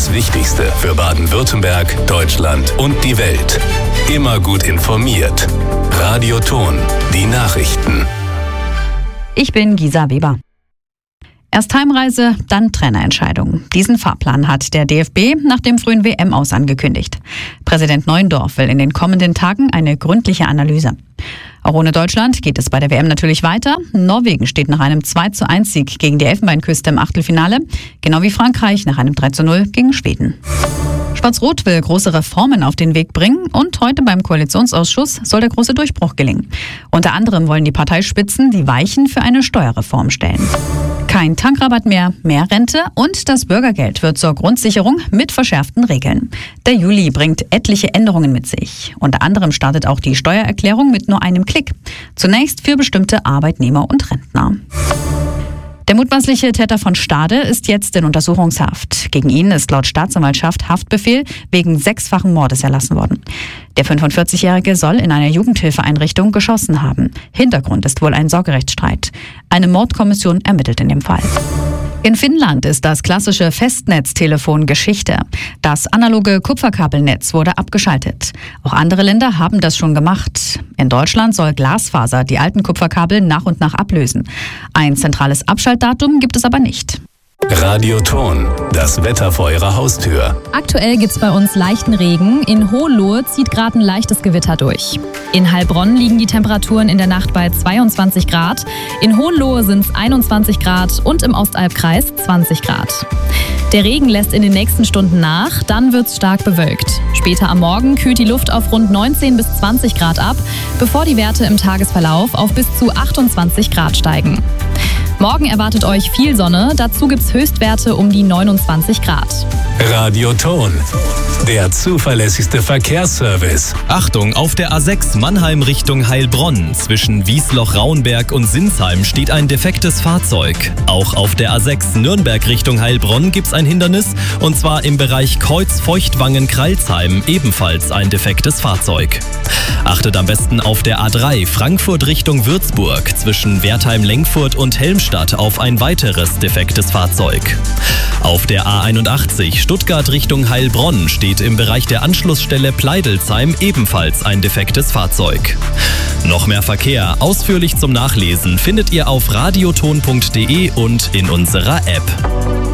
Das Wichtigste für Baden-Württemberg, Deutschland und die Welt. Immer gut informiert. Radio Thon, die Nachrichten. Ich bin Gisa Weber. Erst Heimreise, dann Trainerentscheidung. Diesen Fahrplan hat der DFB nach dem frühen WM-Aus angekündigt. Präsident Neuendorf will in den kommenden Tagen eine gründliche Analyse. Auch ohne Deutschland geht es bei der WM natürlich weiter. Norwegen steht nach einem 2:1-Sieg gegen die Elfenbeinküste im Achtelfinale, genau wie Frankreich nach einem 3:0 gegen Schweden. Schwarz-Rot will große Reformen auf den Weg bringen und heute beim Koalitionsausschuss soll der große Durchbruch gelingen. Unter anderem wollen die Parteispitzen die Weichen für eine Steuerreform stellen. Kein Tankrabatt mehr, mehr Rente und das Bürgergeld wird zur Grundsicherung mit verschärften Regeln. Der Juli bringt etliche Änderungen mit sich. Unter anderem startet auch die Steuererklärung mit nur einem Klick. Zunächst für bestimmte Arbeitnehmer und Rentner. Der mutmaßliche Täter von Stade ist jetzt in Untersuchungshaft. Gegen ihn ist laut Staatsanwaltschaft Haftbefehl wegen 6-fachen Mordes erlassen worden. Der 45-Jährige soll in einer Jugendhilfeeinrichtung geschossen haben. Hintergrund ist wohl ein Sorgerechtsstreit. Eine Mordkommission ermittelt in dem Fall. In Finnland ist das klassische Festnetztelefon Geschichte. Das analoge Kupferkabelnetz wurde abgeschaltet. Auch andere Länder haben das schon gemacht. In Deutschland soll Glasfaser die alten Kupferkabel nach und nach ablösen. Ein zentrales Abschaltdatum gibt es aber nicht. Radio Thon, das Wetter vor Ihrer Haustür. Aktuell gibt's bei uns leichten Regen. In Hohenlohe zieht gerade ein leichtes Gewitter durch. In Heilbronn liegen die Temperaturen in der Nacht bei 22 Grad. In Hohenlohe sind es 21 Grad und im Ostalbkreis 20 Grad. Der Regen lässt in den nächsten Stunden nach, dann wird's stark bewölkt. Später am Morgen kühlt die Luft auf rund 19 bis 20 Grad ab, bevor die Werte im Tagesverlauf auf bis zu 28 Grad steigen. Morgen erwartet euch viel Sonne, dazu gibt's Höchstwerte um die 29 Grad. Radio Thon, der zuverlässigste Verkehrsservice. Achtung, auf der A6 Mannheim Richtung Heilbronn. Zwischen Wiesloch-Rauenberg und Sinsheim steht ein defektes Fahrzeug. Auch auf der A6 Nürnberg Richtung Heilbronn gibt's ein Hindernis, und zwar im Bereich Kreuz-Feuchtwangen-Kralsheim ebenfalls ein defektes Fahrzeug. Achtet am besten auf der A3 Frankfurt Richtung Würzburg zwischen Wertheim-Lengfurt und Helmstadt auf ein weiteres defektes Fahrzeug. Auf der A81 Stuttgart Richtung Heilbronn steht im Bereich der Anschlussstelle Pleidelsheim ebenfalls ein defektes Fahrzeug. Noch mehr Verkehr ausführlich zum Nachlesen findet ihr auf radiothon.de und in unserer App.